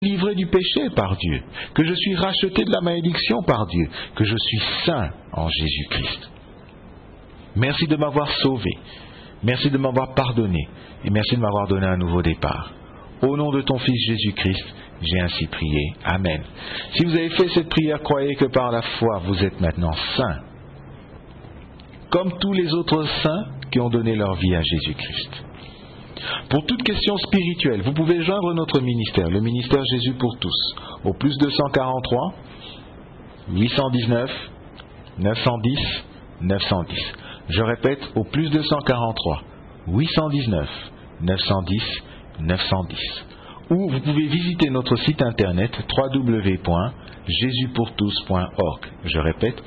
livré du péché par Dieu, que je suis racheté de la malédiction par Dieu, que je suis saint en Jésus-Christ. Merci de m'avoir sauvé, merci de m'avoir pardonné et merci de m'avoir donné un nouveau départ. Au nom de ton Fils Jésus-Christ, j'ai ainsi prié. Amen. Si vous avez fait cette prière, croyez que par la foi, vous êtes maintenant saint, comme tous les autres saints qui ont donné leur vie à Jésus-Christ. Pour toute question spirituelle, vous pouvez joindre notre ministère, le ministère Jésus pour tous, au plus 243 819 910 910. Je répète, au plus 243 819 910 910. Ou vous pouvez visiter notre site internet www.jesuspourtous.org. Je répète,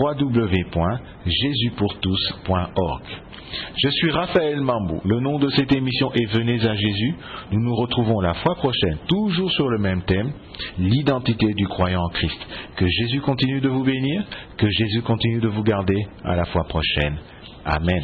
www.jesuspourtous.org. Je suis Raphaël Mambou. Le nom de cette émission est Venez à Jésus. Nous nous retrouvons la fois prochaine, toujours sur le même thème, l'identité du croyant en Christ. Que Jésus continue de vous bénir, que Jésus continue de vous garder. À la fois prochaine. Amen.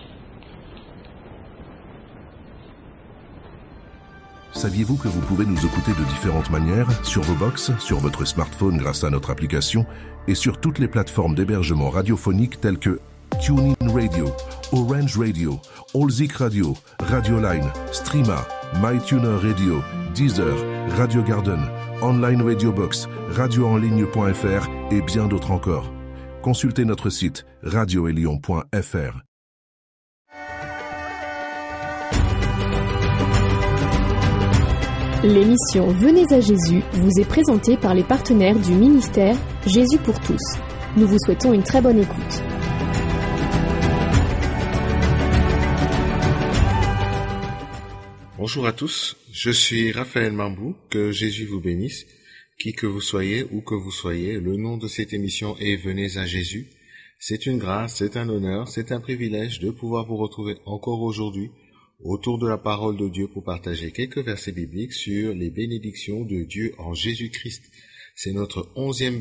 Saviez-vous que vous pouvez nous écouter de différentes manières, sur vos box, sur votre smartphone grâce à notre application, et sur toutes les plateformes d'hébergement radiophonique telles que TuneIn Radio, Orange Radio, Allzik Radio, Radioline, Streama, MyTuner Radio, Deezer, Radio Garden, Online Radio Box, radioenligne.fr et bien d'autres encore. Consultez notre site radioelion.fr. L'émission Venez à Jésus vous est présentée par les partenaires du ministère Jésus pour tous. Nous vous souhaitons une très bonne écoute. Bonjour à tous, je suis Raphaël Mambou, que Jésus vous bénisse. Qui que vous soyez, où que vous soyez, le nom de cette émission est Venez à Jésus. C'est une grâce, c'est un honneur, c'est un privilège de pouvoir vous retrouver encore aujourd'hui autour de la parole de Dieu pour partager quelques versets bibliques sur les bénédictions de Dieu en Jésus-Christ. C'est notre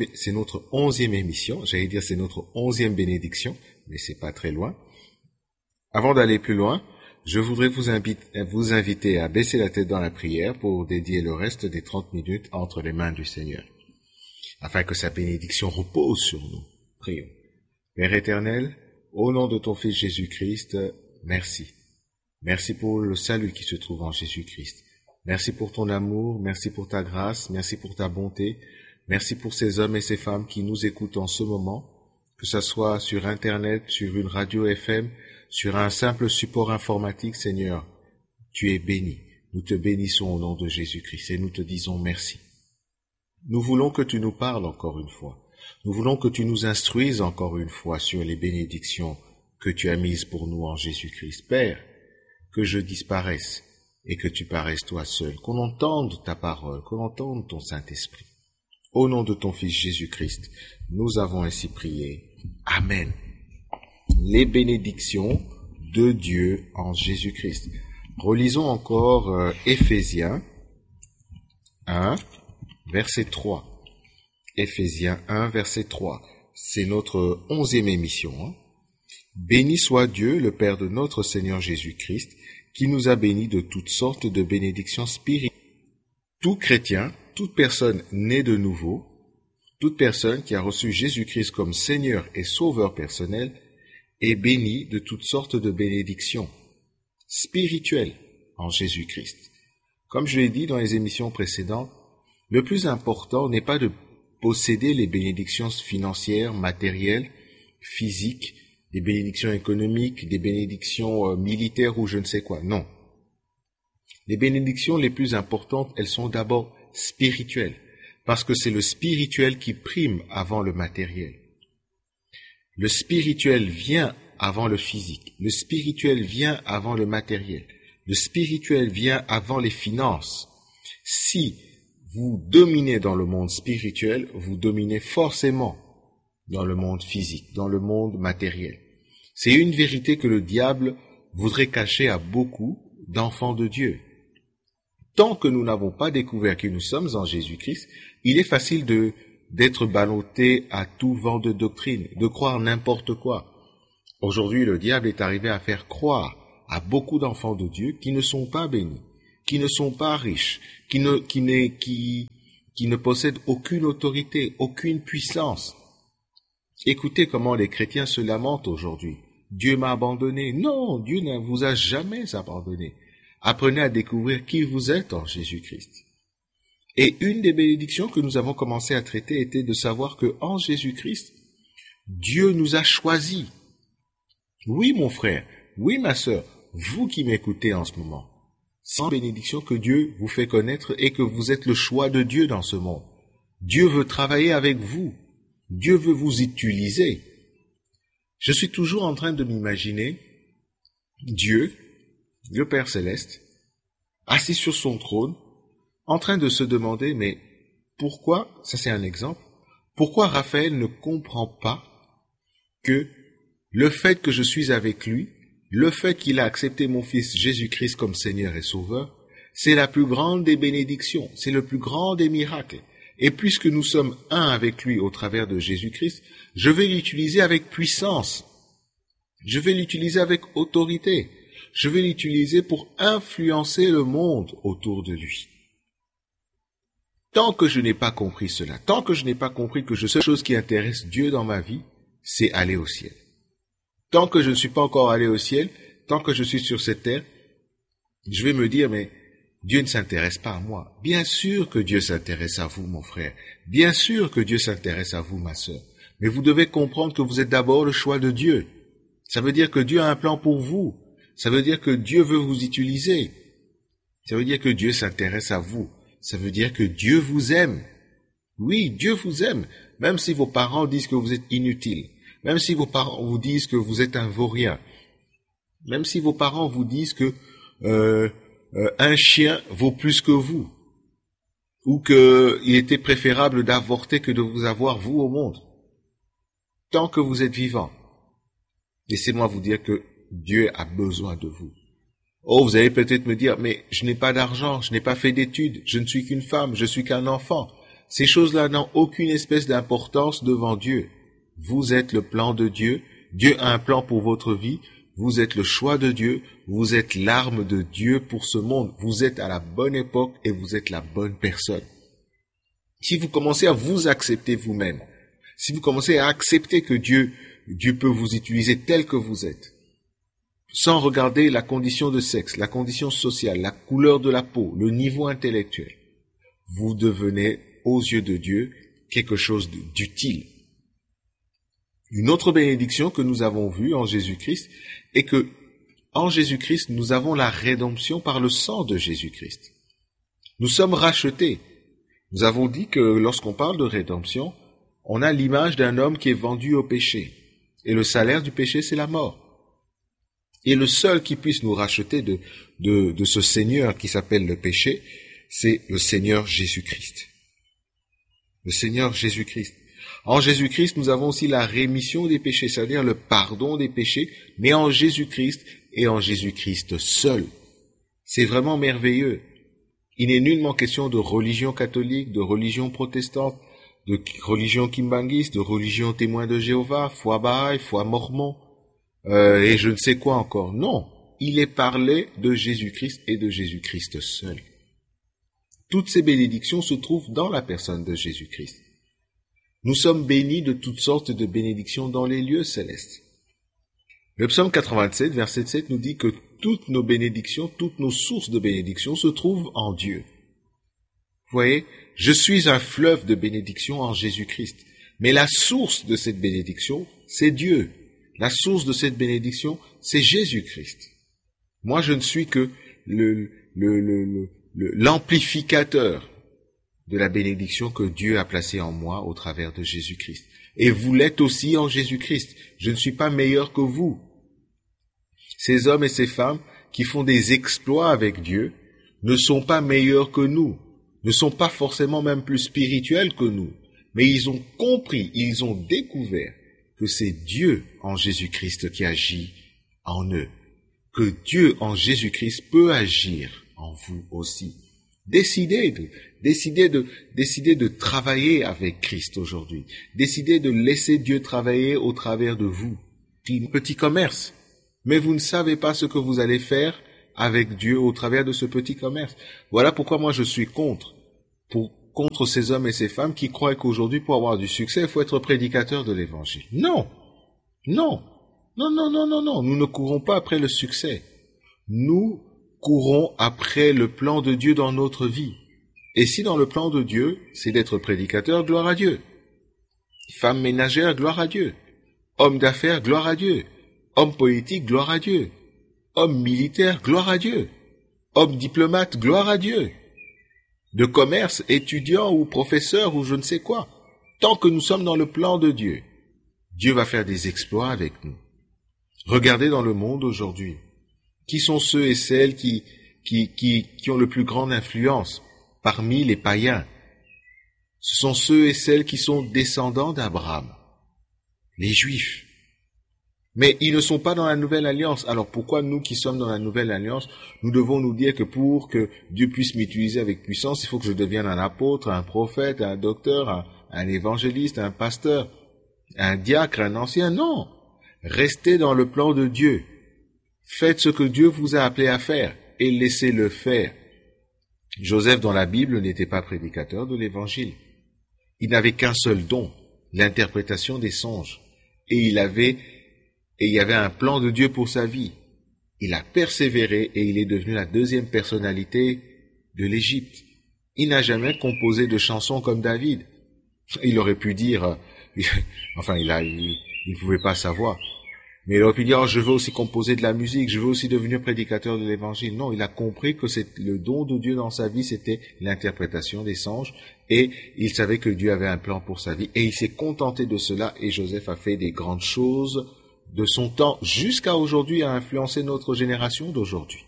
11e émission, j'allais dire c'est notre 11e bénédiction, mais c'est pas très loin. Avant d'aller plus loin, je voudrais vous inviter à baisser la tête dans la prière pour dédier le reste des 30 minutes entre les mains du Seigneur, afin que sa bénédiction repose sur nous. Prions. Père éternel, au nom de ton Fils Jésus-Christ, merci. Merci pour le salut qui se trouve en Jésus-Christ. Merci pour ton amour, merci pour ta grâce, merci pour ta bonté, merci pour ces hommes et ces femmes qui nous écoutent en ce moment, que ce soit sur Internet, sur une radio FM, sur un simple support informatique, Seigneur. Tu es béni. Nous te bénissons au nom de Jésus-Christ et nous te disons merci. Nous voulons que tu nous parles encore une fois. Nous voulons que tu nous instruises encore une fois sur les bénédictions que tu as mises pour nous en Jésus-Christ. Père, que je disparaisse et que tu paraisses toi seul, qu'on entende ta parole, qu'on entende ton Saint-Esprit. Au nom de ton Fils Jésus-Christ, nous avons ainsi prié. Amen. Les bénédictions de Dieu en Jésus-Christ. Relisons encore Éphésiens 1, verset 3. Éphésiens 1, verset 3. C'est notre 11e émission. Béni soit Dieu, le Père de notre Seigneur Jésus-Christ, qui nous a bénis de toutes sortes de bénédictions spirituelles. Tout chrétien, toute personne née de nouveau, toute personne qui a reçu Jésus-Christ comme Seigneur et Sauveur personnel, est béni de toutes sortes de bénédictions spirituelles en Jésus-Christ. Comme je l'ai dit dans les émissions précédentes, le plus important n'est pas de posséder les bénédictions financières, matérielles, physiques, des bénédictions économiques, des bénédictions militaires ou je ne sais quoi. Non. Les bénédictions les plus importantes, elles sont d'abord spirituelles, parce que c'est le spirituel qui prime avant le matériel. Le spirituel vient avant le physique. Le spirituel vient avant le matériel. Le spirituel vient avant les finances. Si vous dominez dans le monde spirituel, vous dominez forcément dans le monde physique, dans le monde matériel. C'est une vérité que le diable voudrait cacher à beaucoup d'enfants de Dieu. Tant que nous n'avons pas découvert que nous sommes en Jésus-Christ, il est facile d'être ballotté à tout vent de doctrine, de croire n'importe quoi. Aujourd'hui, le diable est arrivé à faire croire à beaucoup d'enfants de Dieu qui ne sont pas bénis, qui ne sont pas riches, qui ne possèdent aucune autorité, aucune puissance. Écoutez comment les chrétiens se lamentent aujourd'hui. Dieu m'a abandonné. Non, Dieu ne vous a jamais abandonné. Apprenez à découvrir qui vous êtes en Jésus-Christ. Et une des bénédictions que nous avons commencé à traiter était de savoir que en Jésus-Christ, Dieu nous a choisis. Oui, mon frère, oui, ma sœur, vous qui m'écoutez en ce moment, sans bénédiction que Dieu vous fait connaître et que vous êtes le choix de Dieu dans ce monde. Dieu veut travailler avec vous. Dieu veut vous utiliser. Je suis toujours en train de m'imaginer Dieu, le Père Céleste, assis sur son trône, en train de se demander, mais pourquoi, ça c'est un exemple, pourquoi Raphaël ne comprend pas que le fait que je suis avec lui, le fait qu'il a accepté mon Fils Jésus-Christ comme Seigneur et Sauveur, c'est la plus grande des bénédictions, c'est le plus grand des miracles. Et puisque nous sommes un avec lui au travers de Jésus-Christ, je vais l'utiliser avec puissance, je vais l'utiliser avec autorité, je vais l'utiliser pour influencer le monde autour de lui. Tant que je n'ai pas compris cela, tant que je n'ai pas compris que la seule chose qui intéresse Dieu dans ma vie, c'est aller au ciel. Tant que je ne suis pas encore allé au ciel, tant que je suis sur cette terre, je vais me dire, mais Dieu ne s'intéresse pas à moi. Bien sûr que Dieu s'intéresse à vous, mon frère. Bien sûr que Dieu s'intéresse à vous, ma sœur. Mais vous devez comprendre que vous êtes d'abord le choix de Dieu. Ça veut dire que Dieu a un plan pour vous. Ça veut dire que Dieu veut vous utiliser. Ça veut dire que Dieu s'intéresse à vous. Ça veut dire que Dieu vous aime. Oui, Dieu vous aime. Même si vos parents disent que vous êtes inutile. Même si vos parents vous disent que vous êtes un vaurien. Même si vos parents vous disent que un chien vaut plus que vous. Ou qu'il était préférable d'avorter que de vous avoir vous au monde. Tant que vous êtes vivant. Laissez-moi vous dire que Dieu a besoin de vous. Oh, vous allez peut-être me dire, mais je n'ai pas d'argent, je n'ai pas fait d'études, je ne suis qu'une femme, je suis qu'un enfant. Ces choses-là n'ont aucune espèce d'importance devant Dieu. Vous êtes le plan de Dieu, Dieu a un plan pour votre vie, vous êtes le choix de Dieu, vous êtes l'arme de Dieu pour ce monde, vous êtes à la bonne époque et vous êtes la bonne personne. Si vous commencez à vous accepter vous-même, si vous commencez à accepter que Dieu peut vous utiliser tel que vous êtes, sans regarder la condition de sexe, la condition sociale, la couleur de la peau, le niveau intellectuel, vous devenez, aux yeux de Dieu, quelque chose d'utile. Une autre bénédiction que nous avons vue en Jésus-Christ est que, en Jésus-Christ, nous avons la rédemption par le sang de Jésus-Christ. Nous sommes rachetés. Nous avons dit que lorsqu'on parle de rédemption, on a l'image d'un homme qui est vendu au péché. Et le salaire du péché, c'est la mort. Et le seul qui puisse nous racheter de ce Seigneur qui s'appelle le péché, c'est le Seigneur Jésus-Christ. Le Seigneur Jésus-Christ. En Jésus-Christ, nous avons aussi la rémission des péchés, c'est-à-dire le pardon des péchés, mais en Jésus-Christ et en Jésus-Christ seul. C'est vraiment merveilleux. Il n'est nullement question de religion catholique, de religion protestante, de religion kimbanguiste, de religion témoin de Jéhovah, foi Baha'i, foi mormon, et je ne sais quoi encore. Non, il est parlé de Jésus-Christ et de Jésus-Christ seul. Toutes ces bénédictions se trouvent dans la personne de Jésus-Christ. Nous sommes bénis de toutes sortes de bénédictions dans les lieux célestes. Le psaume 87, verset 7 nous dit que toutes nos bénédictions, toutes nos sources de bénédictions se trouvent en Dieu. Vous voyez, je suis un fleuve de bénédictions en Jésus-Christ. Mais la source de cette bénédiction, c'est Dieu. La source de cette bénédiction, c'est Jésus-Christ. Moi, je ne suis que l'amplificateur de la bénédiction que Dieu a placée en moi au travers de Jésus-Christ. Et vous l'êtes aussi en Jésus-Christ. Je ne suis pas meilleur que vous. Ces hommes et ces femmes qui font des exploits avec Dieu ne sont pas meilleurs que nous, ne sont pas forcément même plus spirituels que nous, mais ils ont compris, ils ont découvert que c'est Dieu en Jésus-Christ qui agit en eux, que Dieu en Jésus-Christ peut agir en vous aussi. Décidez de travailler avec Christ aujourd'hui. Décidez de laisser Dieu travailler au travers de vous. Un petit commerce, mais vous ne savez pas ce que vous allez faire avec Dieu au travers de ce petit commerce. Voilà pourquoi moi je suis contre ces hommes et ces femmes qui croient qu'aujourd'hui, pour avoir du succès, il faut être prédicateur de l'évangile. Non. Non. Non, non, non, non, non. Nous ne courons pas après le succès. Nous courons après le plan de Dieu dans notre vie. Et si dans le plan de Dieu, c'est d'être prédicateur, gloire à Dieu. Femme ménagère, gloire à Dieu. Homme d'affaires, gloire à Dieu. Homme politique, gloire à Dieu. Homme militaire, gloire à Dieu. Homme diplomate, gloire à Dieu. De commerce, étudiant ou professeur ou je ne sais quoi. Tant que nous sommes dans le plan de Dieu, Dieu va faire des exploits avec nous. Regardez dans le monde aujourd'hui. Qui sont ceux et celles qui ont le plus grande influence parmi les païens? Ce sont ceux et celles qui sont descendants d'Abraham, les Juifs. Mais ils ne sont pas dans la nouvelle alliance. Alors pourquoi nous qui sommes dans la nouvelle alliance, nous devons nous dire que pour que Dieu puisse m'utiliser avec puissance, il faut que je devienne un apôtre, un prophète, un docteur, un évangéliste, un pasteur, un diacre, un ancien? Non. Restez dans le plan de Dieu. Faites ce que Dieu vous a appelé à faire et laissez-le faire. Joseph dans la Bible n'était pas prédicateur de l'évangile. Il n'avait qu'un seul don, l'interprétation des songes. Et il y avait un plan de Dieu pour sa vie. Il a persévéré et il est devenu la deuxième personnalité de l'Égypte. Il n'a jamais composé de chansons comme David. Il aurait pu dire, enfin il ne pouvait pas savoir, mais il aurait pu dire, je veux aussi composer de la musique, je veux aussi devenir prédicateur de l'évangile. Non, il a compris que le don de Dieu dans sa vie, c'était l'interprétation des songes, et il savait que Dieu avait un plan pour sa vie, et il s'est contenté de cela, et Joseph a fait des grandes choses de son temps, jusqu'à aujourd'hui, a influencé notre génération d'aujourd'hui.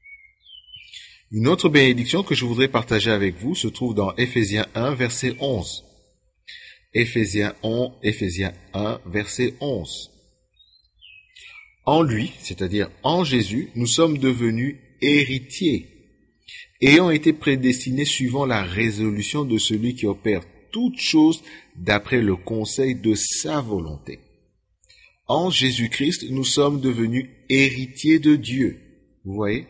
Une autre bénédiction que je voudrais partager avec vous se trouve dans Éphésiens 1, verset 11. Éphésiens 1, verset 11. En lui, c'est-à-dire en Jésus, nous sommes devenus héritiers, ayant été prédestinés suivant la résolution de celui qui opère toutes choses d'après le conseil de sa volonté. En Jésus-Christ, nous sommes devenus héritiers de Dieu. Vous voyez?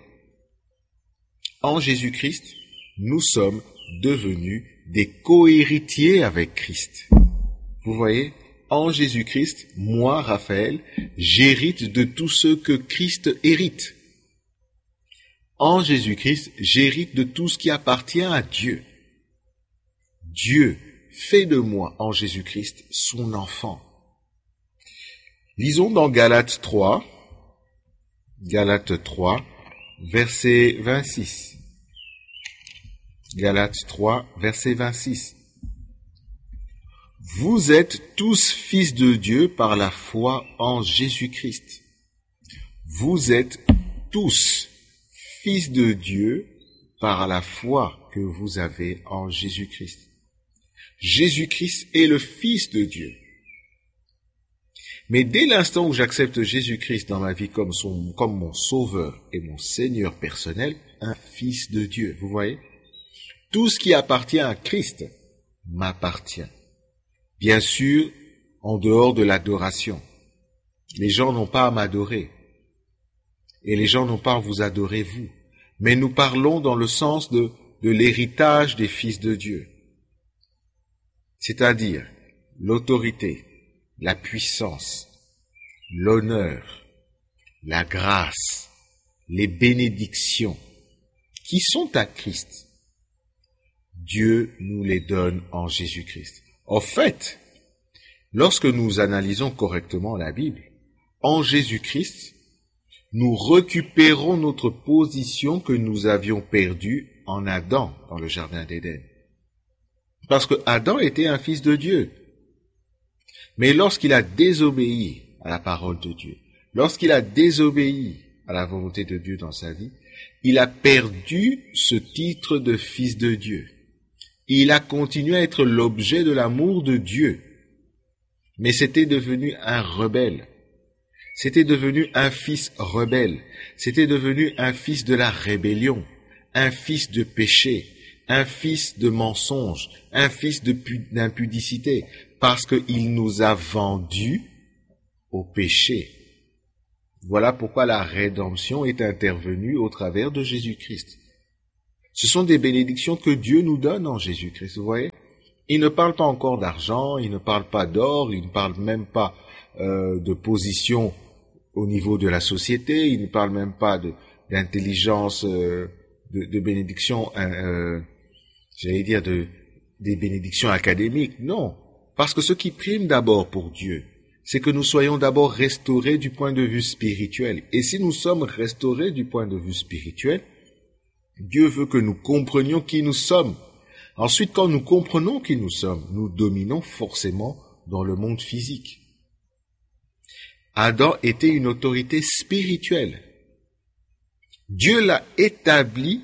En Jésus-Christ, nous sommes devenus des co-héritiers avec Christ. Vous voyez? En Jésus-Christ, moi, Raphaël, j'hérite de tout ce que Christ hérite. En Jésus-Christ, j'hérite de tout ce qui appartient à Dieu. Dieu fait de moi, en Jésus-Christ, son enfant. Lisons dans Galates 3, verset 26. Galates 3, verset 26. Vous êtes tous fils de Dieu par la foi en Jésus-Christ. Vous êtes tous fils de Dieu par la foi que vous avez en Jésus-Christ. Jésus-Christ est le Fils de Dieu. Mais dès l'instant où j'accepte Jésus-Christ dans ma vie comme mon sauveur et mon Seigneur personnel, un Fils de Dieu, vous voyez? Tout ce qui appartient à Christ m'appartient. Bien sûr, en dehors de l'adoration. Les gens n'ont pas à m'adorer. Et les gens n'ont pas à vous adorer vous. Mais nous parlons dans le sens de l'héritage des fils de Dieu. C'est-à-dire l'autorité, la puissance, l'honneur, la grâce, les bénédictions qui sont à Christ. Dieu nous les donne en Jésus-Christ. En fait, lorsque nous analysons correctement la Bible, en Jésus-Christ, nous récupérons notre position que nous avions perdue en Adam dans le jardin d'Éden. Parce que Adam était un fils de Dieu. Mais lorsqu'il a désobéi à la parole de Dieu, lorsqu'il a désobéi à la volonté de Dieu dans sa vie, il a perdu ce titre de fils de Dieu. Il a continué à être l'objet de l'amour de Dieu. Mais c'était devenu un rebelle. C'était devenu un fils rebelle. C'était devenu un fils de la rébellion, un fils de péché, un fils de mensonge, un fils d'impudicité, parce qu'il nous a vendus au péché. Voilà pourquoi la rédemption est intervenue au travers de Jésus-Christ. Ce sont des bénédictions que Dieu nous donne en Jésus-Christ, vous voyez. Il ne parle pas encore d'argent, il ne parle pas d'or, il ne parle même pas de position au niveau de la société, il ne parle même pas d'intelligence, de bénédictions, j'allais dire des bénédictions académiques. Non, parce que ce qui prime d'abord pour Dieu, c'est que nous soyons d'abord restaurés du point de vue spirituel. Et si nous sommes restaurés du point de vue spirituel, Dieu veut que nous comprenions qui nous sommes. Ensuite, quand nous comprenons qui nous sommes, nous dominons forcément dans le monde physique. Adam était une autorité spirituelle. Dieu l'a établi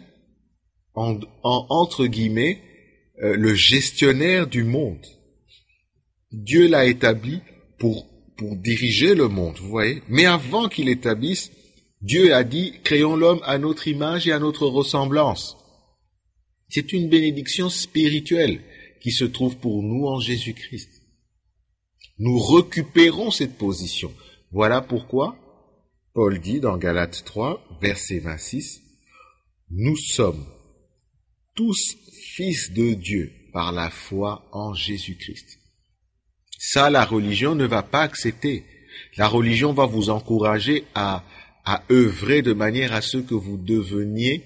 entre guillemets, le gestionnaire du monde. Dieu l'a établi pour diriger le monde, vous voyez. Mais avant qu'il l'établisse, Dieu a dit, créons l'homme à notre image et à notre ressemblance. C'est une bénédiction spirituelle qui se trouve pour nous en Jésus-Christ. Nous récupérons cette position. Voilà pourquoi Paul dit dans Galates 3, verset 26, « Nous sommes tous fils de Dieu par la foi en Jésus-Christ. » Ça, la religion ne va pas accepter. La religion va vous encourager à œuvrer de manière à ce que vous deveniez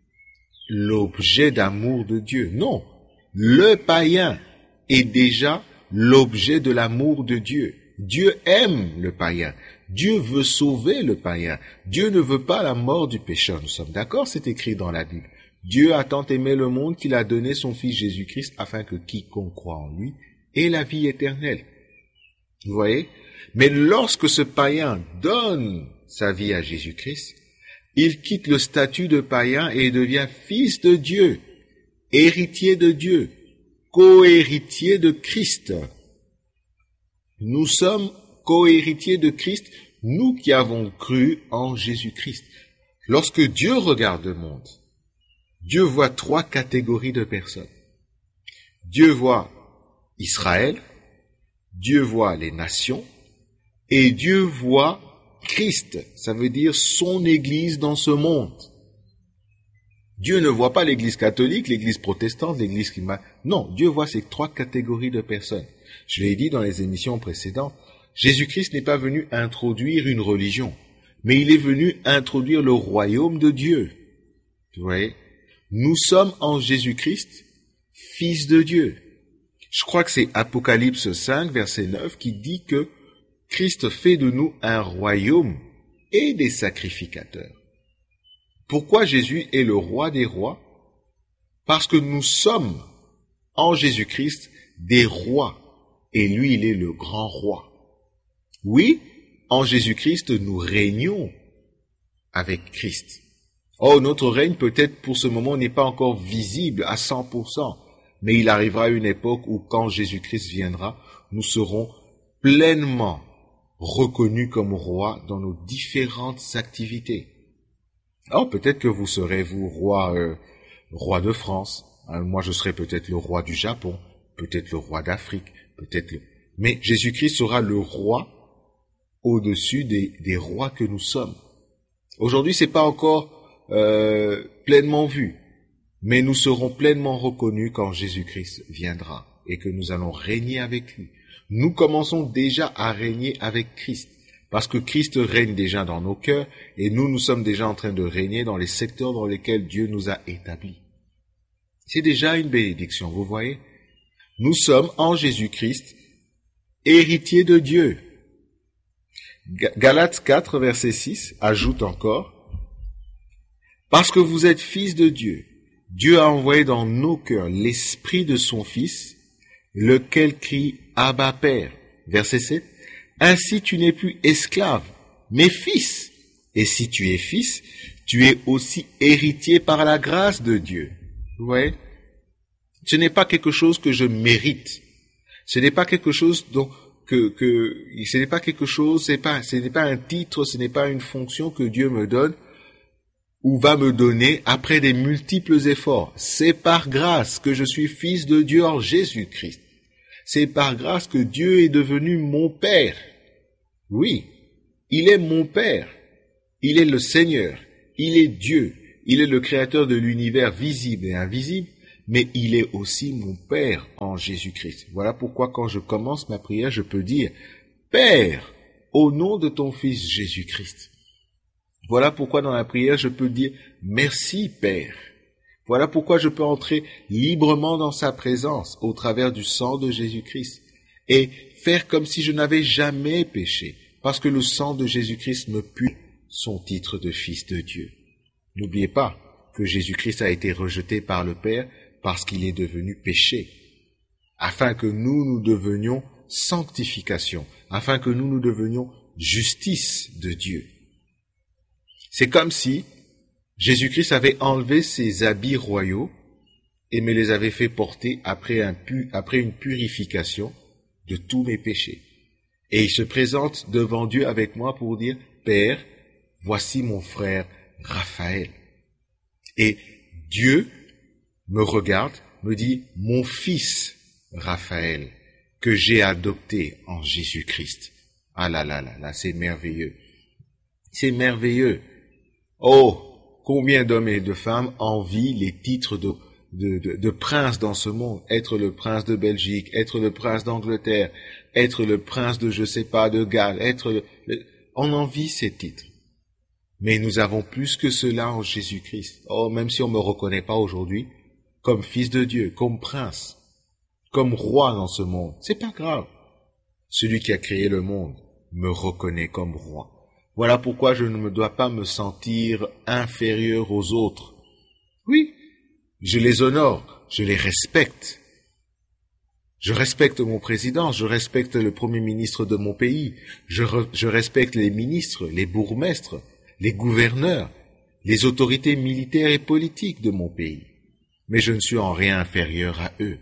l'objet d'amour de Dieu. Non, le païen est déjà l'objet de l'amour de Dieu. Dieu aime le païen. Dieu veut sauver le païen. Dieu ne veut pas la mort du pécheur. Nous sommes d'accord, c'est écrit dans la Bible. Dieu a tant aimé le monde qu'il a donné son Fils Jésus-Christ afin que quiconque croit en lui ait la vie éternelle. Vous voyez? Mais lorsque ce païen donne sa vie à Jésus-Christ, il quitte le statut de païen et devient fils de Dieu, héritier de Dieu, co-héritier de Christ. Nous sommes co-héritiers de Christ, nous qui avons cru en Jésus-Christ. Lorsque Dieu regarde le monde, Dieu voit 3 catégories de personnes. Dieu voit Israël, Dieu voit les nations, et Dieu voit Christ, ça veut dire son Église dans ce monde. Dieu ne voit pas l'Église catholique, l'Église protestante, l'Église qui m'a... Non, Dieu voit ces 3 catégories de personnes. Je l'ai dit dans les émissions précédentes, Jésus-Christ n'est pas venu introduire une religion, mais il est venu introduire le royaume de Dieu. Vous voyez? Nous sommes en Jésus-Christ, fils de Dieu. Je crois que c'est Apocalypse 5, verset 9, qui dit que Christ fait de nous un royaume et des sacrificateurs. Pourquoi Jésus est le roi des rois? Parce que nous sommes en Jésus-Christ des rois, et lui, il est le grand roi. Oui, en Jésus-Christ, nous régnons avec Christ. Oh, notre règne, peut-être pour ce moment, n'est pas encore visible à 100%, mais il arrivera une époque où, quand Jésus-Christ viendra, nous serons pleinement reconnus comme rois dans nos différentes activités. Oh, peut-être que vous serez, vous, roi de France. Moi, je serai peut-être le roi du Japon, peut-être le roi d'Afrique, Mais Jésus-Christ sera le roi au-dessus des rois que nous sommes. Aujourd'hui, c'est pas encore pleinement vu, mais nous serons pleinement reconnus quand Jésus-Christ viendra et que nous allons régner avec lui. Nous commençons déjà à régner avec Christ, parce que Christ règne déjà dans nos cœurs et nous sommes déjà en train de régner dans les secteurs dans lesquels Dieu nous a établis. C'est déjà une bénédiction, vous voyez. Nous sommes en Jésus-Christ héritiers de Dieu. Galates 4, verset 6 ajoute encore, « Parce que vous êtes fils de Dieu, Dieu a envoyé dans nos cœurs l'esprit de son Fils, lequel crie « Abba Père ». Verset 7, « Ainsi tu n'es plus esclave, mais fils. Et si tu es fils, tu es aussi héritier par la grâce de Dieu. » Vous voyez? Ce n'est pas quelque chose que je mérite. Ce n'est pas quelque chose dont ce n'est pas quelque chose, ce n'est pas un titre, ce n'est pas une fonction que Dieu me donne ou va me donner après des multiples efforts. C'est par grâce que je suis fils de Dieu en Jésus-Christ. C'est par grâce que Dieu est devenu mon Père. Oui, il est mon Père. Il est le Seigneur. Il est Dieu. Il est le créateur de l'univers visible et invisible, mais il est aussi mon Père en Jésus-Christ. Voilà pourquoi quand je commence ma prière, je peux dire « Père, au nom de ton Fils Jésus-Christ ». Voilà pourquoi dans la prière, je peux dire « Merci Père ». Voilà pourquoi je peux entrer librement dans sa présence au travers du sang de Jésus-Christ et faire comme si je n'avais jamais péché, parce que le sang de Jésus-Christ me pue son titre de Fils de Dieu. N'oubliez pas que Jésus-Christ a été rejeté par le Père parce qu'il est devenu péché, afin que nous devenions sanctification, afin que nous devenions justice de Dieu. C'est comme si Jésus-Christ avait enlevé ses habits royaux et me les avait fait porter après une purification de tous mes péchés. Et il se présente devant Dieu avec moi pour dire « Père, voici mon frère Raphaël ». Et Dieu me regarde, me dit « Mon fils Raphaël, que j'ai adopté en Jésus-Christ ». Ah là là là là, c'est merveilleux. C'est merveilleux. Oh, combien d'hommes et de femmes envient les titres de prince dans ce monde, être le prince de Belgique, être le prince d'Angleterre, être le prince de je sais pas, de Galles, on envie ces titres. Mais nous avons plus que cela en Jésus-Christ. Oh, même si on me reconnaît pas aujourd'hui, comme fils de Dieu, comme prince, comme roi dans ce monde, c'est pas grave. Celui qui a créé le monde me reconnaît comme roi. Voilà pourquoi je ne me dois pas me sentir inférieur aux autres. Oui, je les honore, je les respecte. Je respecte mon président, je respecte le premier ministre de mon pays, je respecte les ministres, les bourgmestres, les gouverneurs, les autorités militaires et politiques de mon pays. Mais je ne suis en rien inférieur à eux.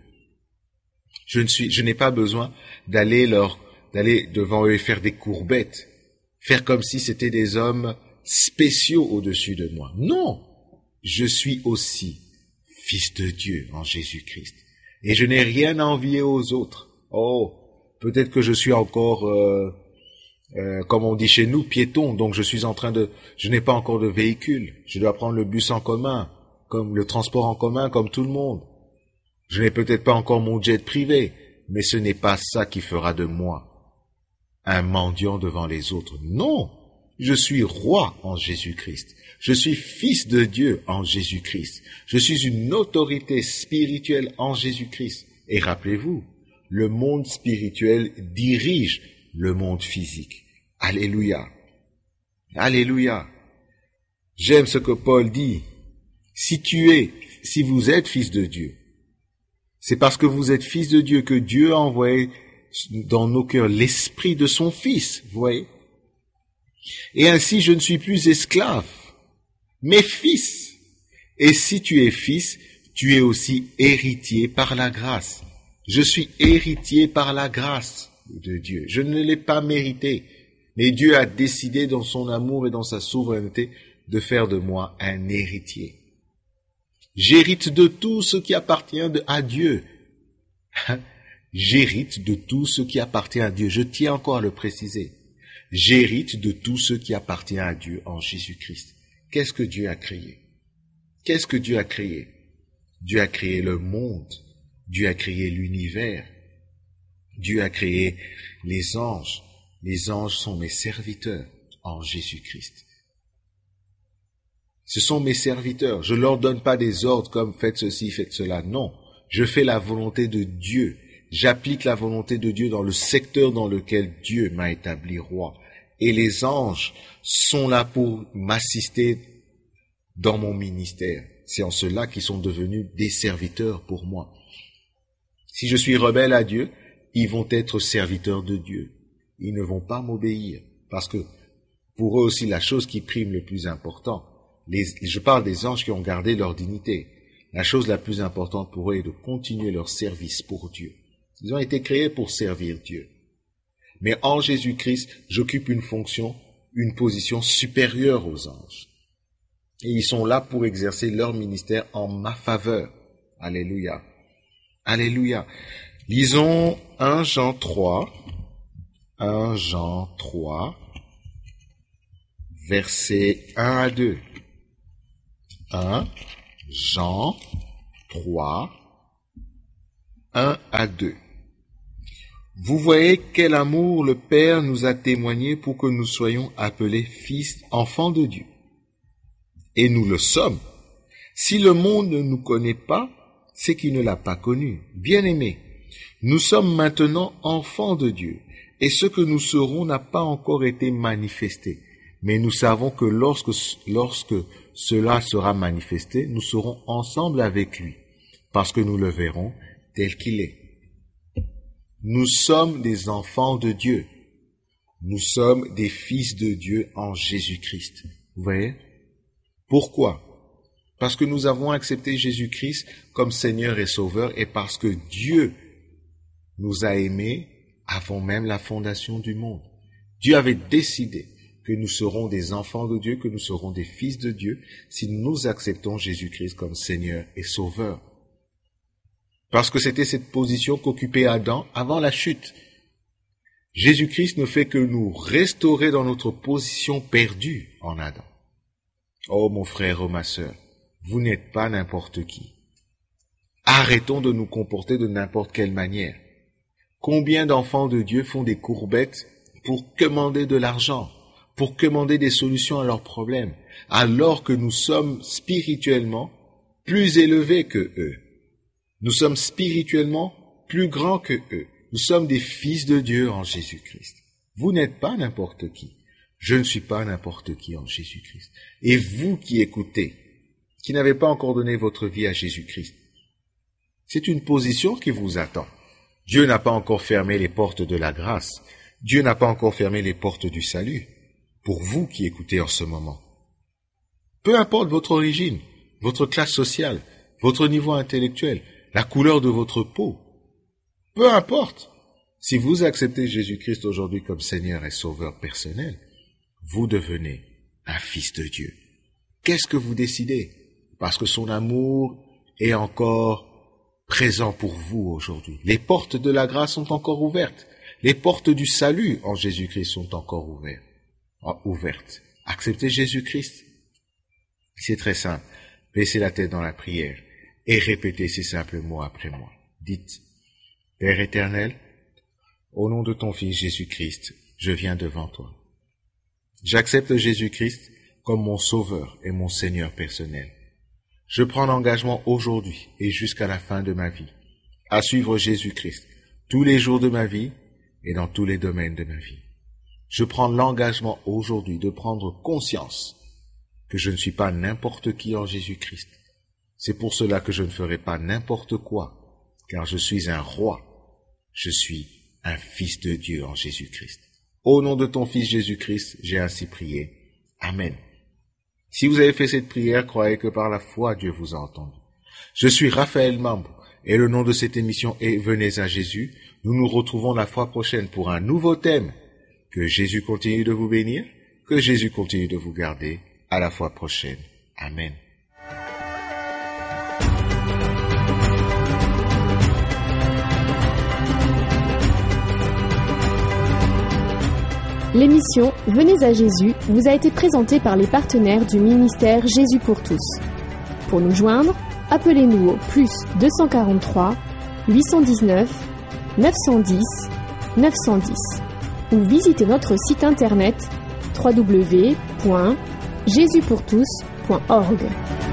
Je n'ai pas besoin d'aller devant eux et faire des courbettes, faire comme si c'était des hommes spéciaux au-dessus de moi. Non, je suis aussi fils de Dieu en Jésus-Christ. Et je n'ai rien à envier aux autres. Oh, peut-être que je suis encore, comme on dit chez nous, piéton, donc je n'ai pas encore de véhicule. Je dois prendre le bus en commun, comme le transport en commun, comme tout le monde. Je n'ai peut-être pas encore mon jet privé, mais ce n'est pas ça qui fera de moi un mendiant devant les autres. Non, je suis roi en Jésus-Christ. Je suis fils de Dieu en Jésus-Christ. Je suis une autorité spirituelle en Jésus-Christ. Et rappelez-vous, le monde spirituel dirige le monde physique. Alléluia. Alléluia. J'aime ce que Paul dit. Si vous êtes fils de Dieu, c'est parce que vous êtes fils de Dieu que Dieu a envoyé dans nos cœurs l'esprit de son Fils, vous voyez. Et ainsi je ne suis plus esclave, mais fils. Et si tu es fils, tu es aussi héritier par la grâce. Je suis héritier par la grâce de Dieu. Je ne l'ai pas mérité, mais Dieu a décidé dans son amour et dans sa souveraineté de faire de moi un héritier. J'hérite de tout ce qui appartient à Dieu. J'hérite de tout ce qui appartient à Dieu. Je tiens encore à le préciser. J'hérite de tout ce qui appartient à Dieu en Jésus-Christ. Qu'est-ce que Dieu a créé? Qu'est-ce que Dieu a créé? Dieu a créé le monde. Dieu a créé l'univers. Dieu a créé les anges. Les anges sont mes serviteurs en Jésus-Christ. Ce sont mes serviteurs. Je ne leur donne pas des ordres comme faites ceci, faites cela. Non, je fais la volonté de Dieu. J'applique la volonté de Dieu dans le secteur dans lequel Dieu m'a établi roi. Et les anges sont là pour m'assister dans mon ministère. C'est en cela qu'ils sont devenus des serviteurs pour moi. Si je suis rebelle à Dieu, ils vont être serviteurs de Dieu. Ils ne vont pas m'obéir. Parce que pour eux aussi, la chose qui prime le plus important, je parle des anges qui ont gardé leur dignité. La chose la plus importante pour eux est de continuer leur service pour Dieu. Ils ont été créés pour servir Dieu. Mais en Jésus-Christ, j'occupe une fonction, une position supérieure aux anges. Et ils sont là pour exercer leur ministère en ma faveur. Alléluia. Alléluia. Lisons 1 Jean 3, versets 1 à 2. 1 Jean 3, 1 à 2. Vous voyez quel amour le Père nous a témoigné pour que nous soyons appelés fils, enfants de Dieu. Et nous le sommes. Si le monde ne nous connaît pas, c'est qu'il ne l'a pas connu. Bien-aimés, nous sommes maintenant enfants de Dieu, et ce que nous serons n'a pas encore été manifesté. Mais nous savons que lorsque cela sera manifesté, nous serons ensemble avec lui, parce que nous le verrons tel qu'il est. Nous sommes des enfants de Dieu. Nous sommes des fils de Dieu en Jésus-Christ. Vous voyez? Pourquoi? Parce que nous avons accepté Jésus-Christ comme Seigneur et Sauveur et parce que Dieu nous a aimés avant même la fondation du monde. Dieu avait décidé que nous serons des enfants de Dieu, que nous serons des fils de Dieu si nous acceptons Jésus-Christ comme Seigneur et Sauveur. Parce que c'était cette position qu'occupait Adam avant la chute. Jésus-Christ ne fait que nous restaurer dans notre position perdue en Adam. Oh mon frère, oh ma sœur, vous n'êtes pas n'importe qui. Arrêtons de nous comporter de n'importe quelle manière. Combien d'enfants de Dieu font des courbettes pour commander de l'argent, pour commander des solutions à leurs problèmes, alors que nous sommes spirituellement plus élevés que eux. Nous sommes spirituellement plus grands que eux. Nous sommes des fils de Dieu en Jésus-Christ. Vous n'êtes pas n'importe qui. Je ne suis pas n'importe qui en Jésus-Christ. Et vous qui écoutez, qui n'avez pas encore donné votre vie à Jésus-Christ, c'est une position qui vous attend. Dieu n'a pas encore fermé les portes de la grâce. Dieu n'a pas encore fermé les portes du salut. Pour vous qui écoutez en ce moment. Peu importe votre origine, votre classe sociale, votre niveau intellectuel, la couleur de votre peau. Peu importe. Si vous acceptez Jésus-Christ aujourd'hui comme Seigneur et Sauveur personnel, vous devenez un fils de Dieu. Qu'est-ce que vous décidez? Parce que son amour est encore présent pour vous aujourd'hui. Les portes de la grâce sont encore ouvertes. Les portes du salut en Jésus-Christ sont encore ouvertes. Acceptez Jésus-Christ. C'est très simple. Baissez la tête dans la prière et répétez ces simples mots après moi. Dites, Père éternel, au nom de ton Fils Jésus-Christ, je viens devant toi. J'accepte Jésus-Christ comme mon Sauveur et mon Seigneur personnel. Je prends l'engagement aujourd'hui et jusqu'à la fin de ma vie à suivre Jésus-Christ tous les jours de ma vie et dans tous les domaines de ma vie. Je prends l'engagement aujourd'hui de prendre conscience que je ne suis pas n'importe qui en Jésus-Christ. C'est pour cela que je ne ferai pas n'importe quoi, car je suis un roi. Je suis un fils de Dieu en Jésus-Christ. Au nom de ton Fils Jésus-Christ, j'ai ainsi prié. Amen. Si vous avez fait cette prière, croyez que par la foi, Dieu vous a entendu. Je suis Raphaël Mambou et le nom de cette émission est Venez à Jésus. Nous nous retrouvons la fois prochaine pour un nouveau thème. Que Jésus continue de vous bénir, que Jésus continue de vous garder. À la fois prochaine. Amen. L'émission Venez à Jésus vous a été présentée par les partenaires du ministère Jésus pour tous. Pour nous joindre, appelez-nous au +243 819 910 910 ou visitez notre site internet www.jesuspourtous.org.